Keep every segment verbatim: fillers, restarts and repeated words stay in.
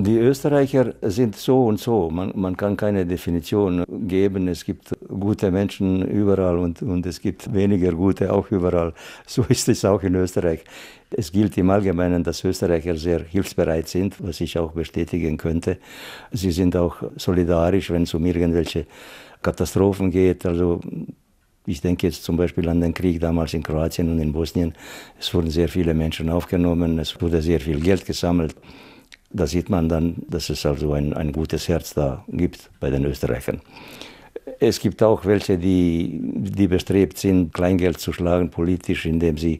Die Österreicher sind so und so. Man, man kann keine Definition geben. Es gibt gute Menschen überall und, und es gibt weniger gute auch überall. So ist es auch in Österreich. Es gilt im Allgemeinen, dass Österreicher sehr hilfsbereit sind, was ich auch bestätigen könnte. Sie sind auch solidarisch, wenn es um irgendwelche Katastrophen geht. Also ich denke jetzt zum Beispiel an den Krieg damals in Kroatien und in Bosnien. Es wurden sehr viele Menschen aufgenommen, es wurde sehr viel Geld gesammelt. Da sieht man dann, dass es also ein, ein gutes Herz da gibt bei den Österreichern. Es gibt auch welche, die, die bestrebt sind, Kleingeld zu schlagen, politisch, indem sie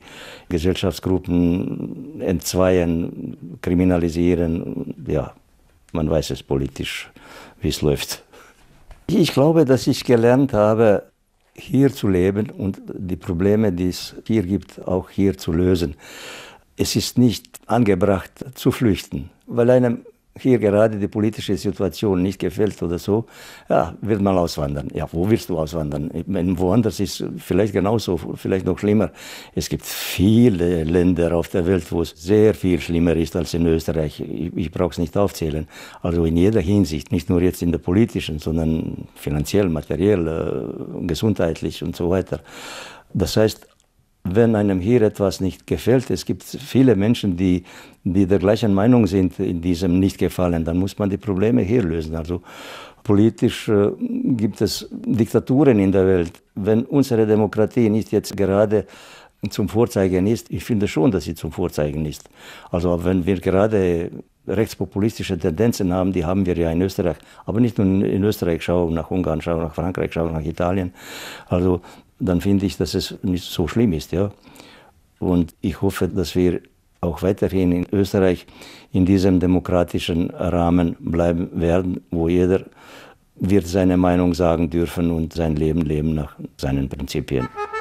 Gesellschaftsgruppen entzweien, kriminalisieren. Ja, man weiß es politisch, wie es läuft. Ich glaube, dass ich gelernt habe, hier zu leben und die Probleme, die es hier gibt, auch hier zu lösen. Es ist nicht angebracht zu flüchten, weil einem hier gerade die politische Situation nicht gefällt oder so, ja, wird man auswandern. Ja, wo willst du auswandern? Ich meine, woanders ist vielleicht genauso, vielleicht noch schlimmer. Es gibt viele Länder auf der Welt, wo es sehr viel schlimmer ist als in Österreich. Ich, ich brauche es nicht aufzählen. Also in jeder Hinsicht, nicht nur jetzt in der politischen, sondern finanziell, materiell, äh, gesundheitlich und so weiter. Das heißt, wenn einem hier etwas nicht gefällt, es gibt viele Menschen, die, die der gleichen Meinung sind in diesem Nicht-Gefallen, dann muss man die Probleme hier lösen. Also politisch äh, gibt es Diktaturen in der Welt. Wenn unsere Demokratie nicht jetzt gerade zum Vorzeigen ist, ich finde schon, dass sie zum Vorzeigen ist. Also wenn wir gerade rechtspopulistische Tendenzen haben, die haben wir ja in Österreich, aber nicht nur in Österreich, schau nach Ungarn, schau nach Frankreich, schau nach Italien. Also dann finde ich, dass es nicht so schlimm ist. Ja? Und ich hoffe, dass wir auch weiterhin in Österreich in diesem demokratischen Rahmen bleiben werden, wo jeder wird seine Meinung sagen dürfen und sein Leben leben nach seinen Prinzipien.